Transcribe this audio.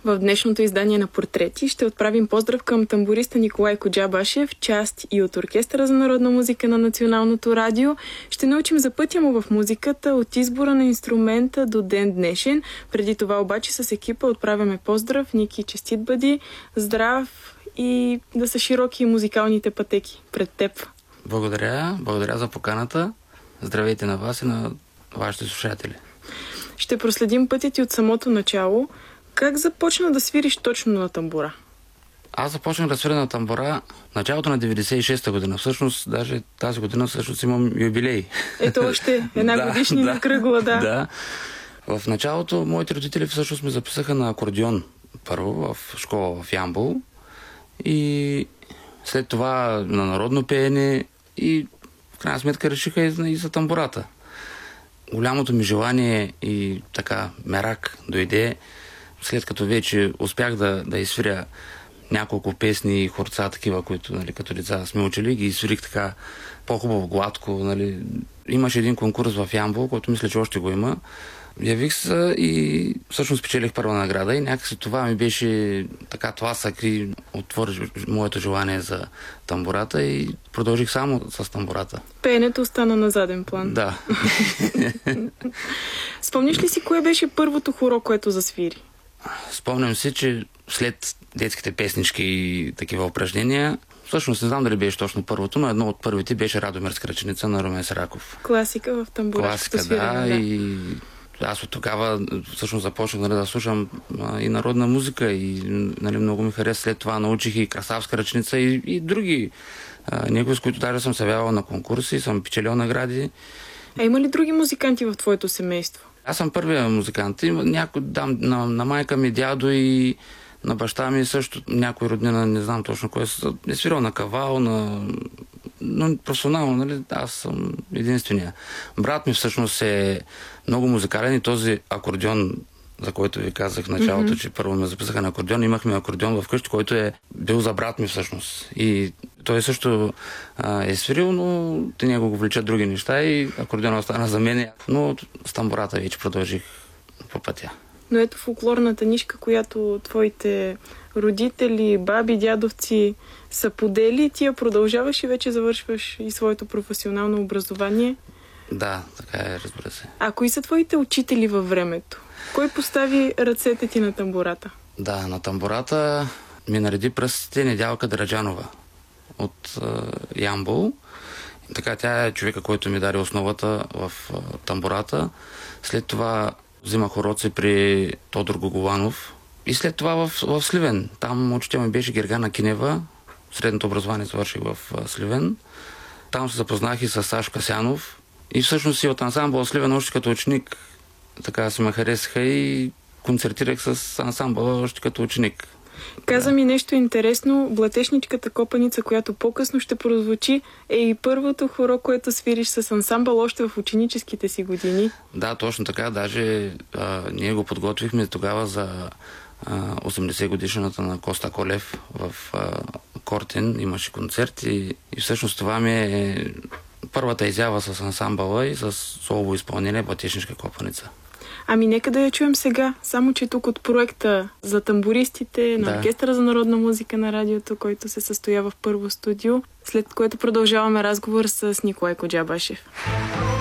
В днешното издание на Портрети ще отправим поздрав към тамбуриста Николай Коджабашев, част и от Оркестъра за народна музика на Националното радио. Ще научим за пътя му в музиката, от избора на инструмента до ден днешен. Преди това обаче с екипа отправяме поздрав. Ники, честит бъди, здрав и да са широки музикалните пътеки пред теб. Благодаря за поканата. Здравейте на вас и на вашите слушатели. Ще проследим пътя ти от самото начало. Как започна да свириш точно на тамбура? Аз започнах да свиря на тамбура в началото на 96-та година. Всъщност, даже тази година имам юбилей. Ето още една годишнина кръгла, Да. В началото моите родители всъщност ме записаха на акордеон първо в школа в Ямбол и след това на народно пеене и в крайна сметка решиха и за тамбурата. Голямото ми желание и така мерак дойде след като вече успях да изсвиря няколко песни и хорца такива, които като деца сме учили, ги изсвирих така по-хубаво, гладко. Имаше един конкурс в Ямбол, който мисля, че още го има. Явих се и всъщност спечелих първа награда и някакси това ми беше така тласък и отвори моето желание за тамбурата и продължих само с тамбурата. Пеенето остана на заден план. Да. Спомниш ли си кое беше първото хоро, което засвири? Спомням си, че след детските песнички и такива упражнения, всъщност не знам дали беше точно първото, но едно от първите беше Радомирска ръченица на Румен Сираков. Класика в тамбурашкото свирене. Да. И аз от тогава всъщност започнах да слушам и народна музика и много ми хареса. След това научих и Красавска ръченица и други негови, с които даже съм се явявал на конкурси, съм печелил награди. А има ли други музиканти в твоето семейство? Аз съм първия музикант. На майка ми, дядо и на баща ми също някой роднина, не знам точно кой е свирил на кавал, но професионално, аз съм единствения. Брат ми всъщност е много музикален и този акордеон, за който ви казах в началото, че първо ме записаха на акордеон, имахме акордеон вкъщи, който е бил за брат ми всъщност. И той също е свирил, но те него го вличат други неща и акордеона остана за мен. Но с тамбурата вече продължих по пътя. Но ето фолклорната нишка, която твоите родители, баби, дядовци са подели, ти я продължаваш и вече завършваш и своето професионално образование. Да, така е, разбира се. А кои са твоите учители във времето? Кой постави ръцете ти на тамбурата? Да, на тамбурата ми нареди пръстите Недялка Драджанова от Ямбол. Така тя е човека, който ми даде основата в тамбурата. След това взимах уроци при Тодор Гогованов. И след това в Сливен. Там учител ми беше Гергана Кинева. Средното образование завърших в Сливен. Там се запознах и с Сашо Касянов. И всъщност и от ансамбъл Сливен още като ученик така се ме харесаха и концертирах с ансамбъла още като ученик. Каза ми нещо интересно. Блатешничката копаница, която по-късно ще прозвучи, е и първото хоро, което свириш с ансамбъл още в ученическите си години. Да, точно така. Даже ние го подготвихме тогава за 80 годишната на Коста Колев в Кортен. Имаше концерт и всъщност това ми е първата изява с ансамбъла и с солово изпълнение Блатешничка копаница. Ами нека да я чуем сега, само че тук от проекта за тамбуристите на Оркестъра за народна музика на радиото, който се състоява в първо студио, след което продължаваме разговор с Николай Коджабашев.